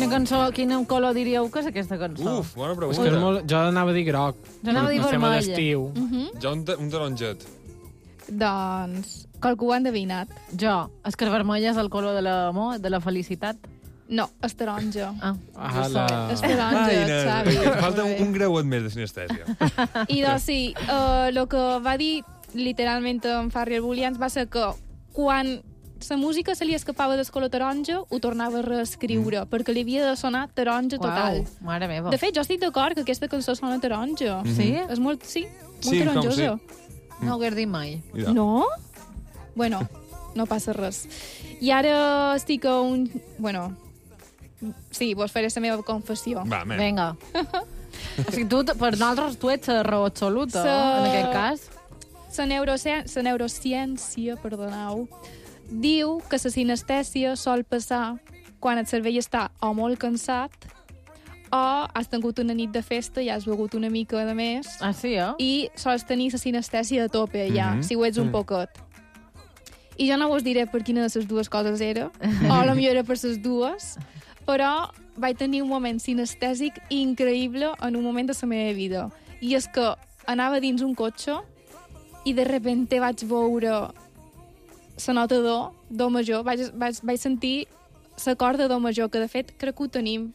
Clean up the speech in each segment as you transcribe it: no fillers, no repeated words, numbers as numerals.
Quin color diríeu que és aquesta cançó? Uf, bona pregunta. Jo anava a dir groc. Jo anava a dir vermell. D'estiu. Jo un taronget. Doncs, qualcú ho ha endevinat. Jo. És que el vermell és el color de l'amor, de la felicitat. No, és taronja. És taronja, Xavi. Falta un greuet més de sinestèsia. I doncs sí, el que va dir literalment en Farrell Williams va ser que quan la música se li escapava del color taronja, ho tornava a reescriure, perquè li havia de sonar taronja total. Mare meva. De fet, jo estic d'acord que aquesta cançó sona taronja. Sí? És molt, molt taronjosa. No ho hagués dit mai. No? Bueno, no passa res. I ara estic a un... Bueno, sí, vos faré la meva confessió. Va, vinga. O sigui, per nosaltres tu ets la raó absoluta, en aquest cas. La neurociència, perdoneu, diu que la sinestèsia sol passar quan el cervell està o molt cansat o has tingut una nit de festa i has begut una mica de més. Ah, sí, I sols tenir la sinestèsia a tope allà, si ho ets un poquet. I jo no vos diré per quina de les dues coses era, o potser era per les dues, però vaig tenir un moment sinestèsic increïble en un moment de la meva vida. I és que anava dins un cotxe i de repente vaig veure la nota do major, vaig sentir la corda do major, que de fet crec que ho tenim.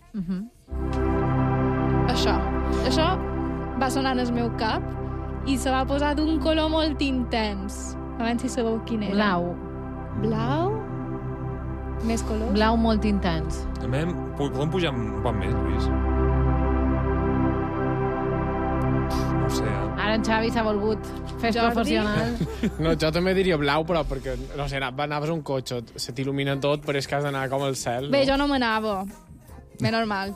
Això va sonar en el meu cap i se va posar d'un color molt intens. A veure si sabeu quin era. Blau. Blau? Més colors? Blau molt intens. Podem pujar un poc més, Lluís? No ho sé, Ara en Xavi s'ha volgut fer professional. No, jo també diria blau, però perquè, no sé, anaves a un cotxe, se t'il·lumina tot, però és que has d'anar com al cel. Bé, jo no m'anava. Menys mal.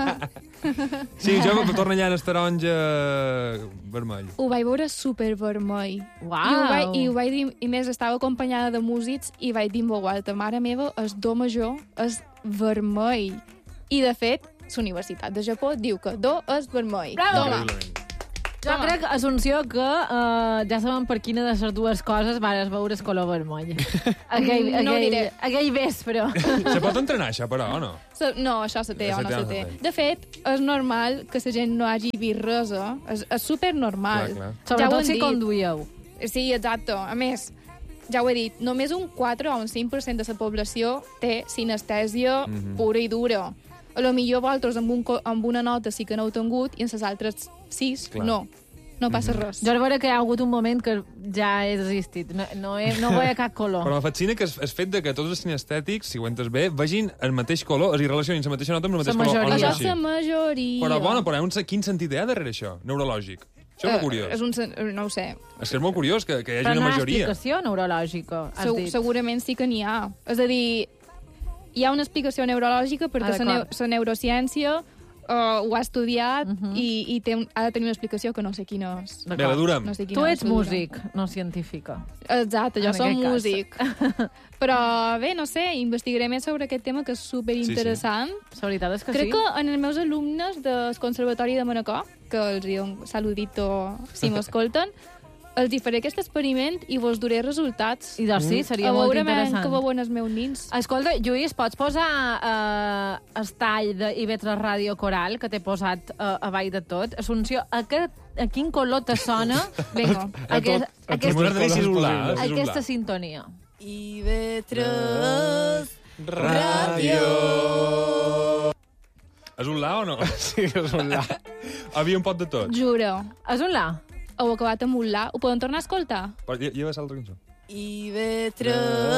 Sí, jo torno allà en el taronja vermell. Ho vaig veure supervermell. Uau! I ho vaig dir, i més estava acompanyada de músics i vaig dir en veu alta, mare meva, el do major és vermell. I de fet, la Universitat de Japó diu que do és vermell. Bravo! Jo crec, Assumpció, que ja sabem per quina de les dues coses vas veure el color vermell. No ho diré. Aquell vespre. Se pot entrenar, això, però, o no? No, això se té o no se té. De fet, és normal que la gent no hagi vist res, és supernormal. Clar. Sobretot si conduïeu. Sí, exacte. A més, ja ho he dit, només un 4 o un 5% de la població té sinestèsia pura i dura. A lo millor vosaltres amb una nota sí que no heu tingut i en les altres 6 no. No passa res. Jo veure que hi ha hagut un moment que ja he desistit. No veia cap color. Però me fascina que el fet de que tots els cinestètics, si ho entes bé, vegin el mateix color, és a dir, relacionin la mateixa nota amb el mateix color. Això és la majoria. Però, bueno, quin sentit hi ha darrere això, neurològic? Això és molt curiós. No ho sé. És que és molt curiós que hi hagi una majoria. Però no hi ha explicació neurològica, has dit. Segurament sí que n'hi ha. És a dir, hi ha una explicació neurològica perquè la neurociència ho ha estudiat i ha de tenir una explicació que no sé quina és. Bé, la durem. No sé tu ets músic, no científica. Exacte, jo soc músic. Però bé, no sé, investigaré més sobre aquest tema que és superinteressant. Sí. La veritat és que Crec que en els meus alumnes del Conservatori de Manacor, que els diu un saludito si m'escolten, els hi faré aquest experiment i vos duré resultats. I doncs sí, seria molt interessant. A veure que veuen els meus nins. Escolta, Lluís, pots posar el tall d'Ivetra Ràdio Coral, que t'he posat a baix de tot? Assumpció, a quin color te sona aquesta sintonia? Ivetra Ràdio. És un la o no? Sí, és un la. Havia un pot de tot. Juro. És un la? Heu acabat amb un la. Ho poden tornar a escoltar? Però lleva l'altra cançó. Ivetra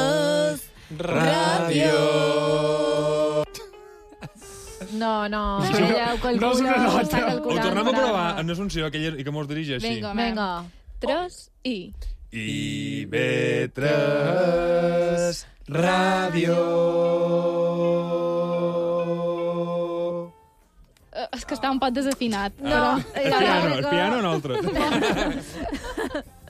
Ràdio. No, ella ho calcula. No és una nota. Ho tornem a provar en Assumpció i que mos dirigeix així. Vinga. 3 i... IB3 Ràdio. És que està un pot desafinat. No. El piano o un altre?